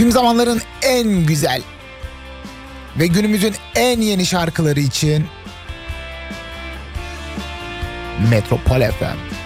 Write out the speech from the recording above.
Tüm zamanların en güzel ve günümüzün en yeni şarkıları için Metropol FM.